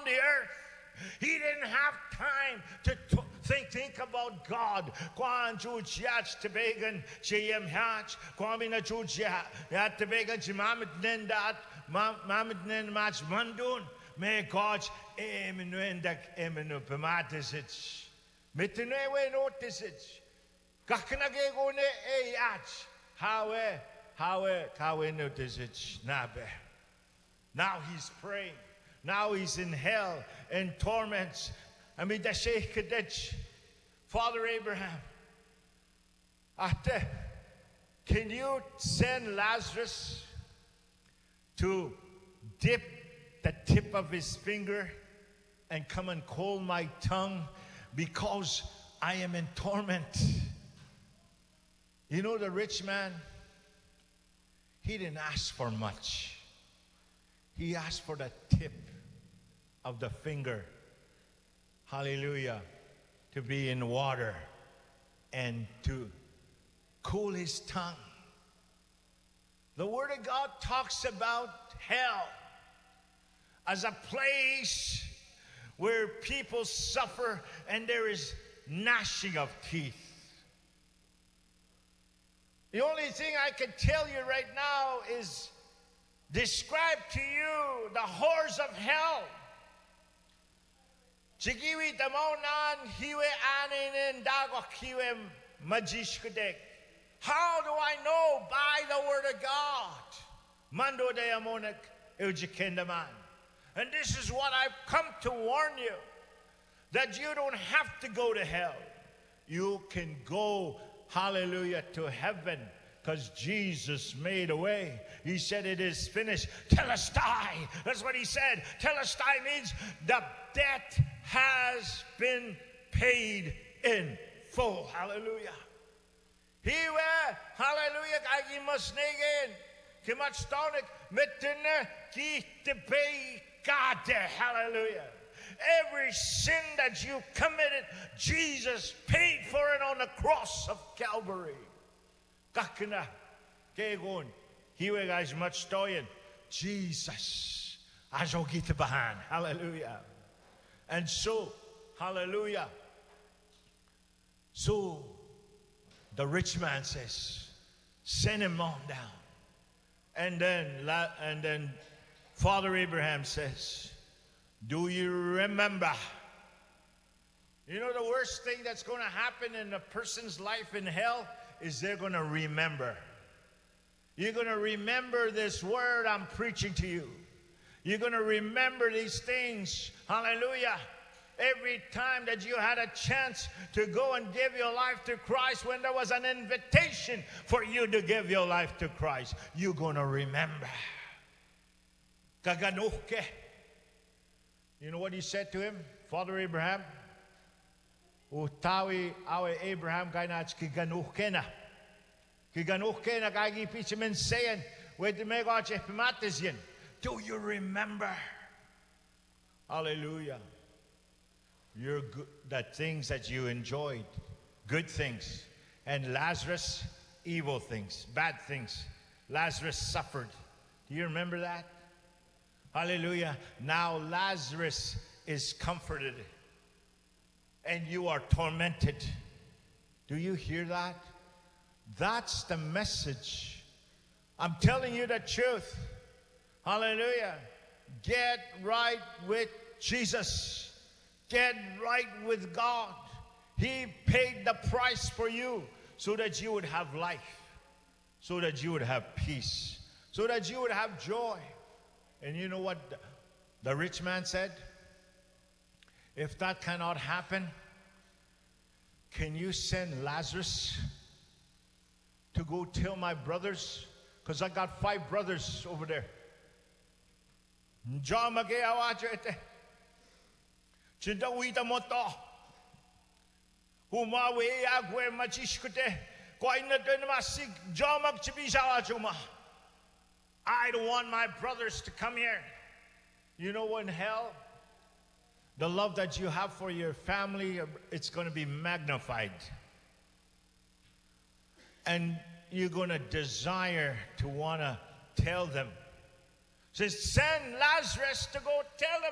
the earth. He didn't have time to think about God. Kwan Jujiach to Began, Jim Hatch, Kwamina Jujia, at the Began, Jimamit Nendat, Mamit Nenmach Mandun, may God's Eminuendak Eminu Pematisich. Mitinewe notisich. Kakanagegone Ayach. How notisich Nabe. Now he's praying. Now he's in hell, in torments. I mean, the Sheikh Kadech, Father Abraham, can you send Lazarus to dip the tip of his finger and come and cool my tongue because I am in torment? You know, the rich man, he didn't ask for much. He asked for the tip of the finger, hallelujah, to be in water and to cool his tongue. The Word of God talks about hell as a place where people suffer and there is gnashing of teeth. The only thing I can tell you right now is describe to you the horrors of hell. Jigiwi damonan hiwe anin dagok hiwe majishkadek. How do I know? By the Word of God. Mando de amonik iljikendaman. And this is what I've come to warn you, that you don't have to go to hell. You can go, hallelujah, to heaven, because Jesus made a way. He said, it is finished. Telestai. That's what he said. Telestai means the debt has been paid in full. Hallelujah. Hiwe, hallelujah, kagi mas negen, kimatstonik, mitene, ki tebei kade. Hallelujah. Every sin that you committed, Jesus paid for it on the cross of Calvary. Kakina, kegon, hiwe guys much stoyen. Jesus, azogitabahan. Hallelujah. And so, hallelujah. So, the rich man says, send him on down. And then Father Abraham says, do you remember? You know, the worst thing that's going to happen in a person's life in hell is they're going to remember. You're going to remember this word I'm preaching to you. You're going to remember these things. Hallelujah. Every time that you had a chance to go and give your life to Christ, when there was an invitation for you to give your life to Christ, you're going to remember. Kaganuke. You know what he said to him, Father Abraham? Utawi awe Abraham kainach kiganuke na. Kiganuke na kagi pichimen sayin, wait to make out yin. Do you remember? Hallelujah. Your good, the things that you enjoyed, good things, and Lazarus, evil things, bad things. Lazarus suffered. Do you remember that? Hallelujah. Now Lazarus is comforted, and you are tormented. Do you hear that? That's the message. I'm telling you the truth. Hallelujah. Get right with Jesus. Get right with God. He paid the price for you so that you would have life, so that you would have peace, so that you would have joy. And you know what the rich man said? If that cannot happen, can you send Lazarus to go tell my brothers? Because I got 5 brothers over there. Chindawita moto. Humawe agwe machishkute. Koina denmasig jamak chibishawachuma. I don't want my brothers to come here. You know, in hell, the love that you have for your family, it's going to be magnified. And you're going to desire to want to tell them. Says, send Lazarus to go tell them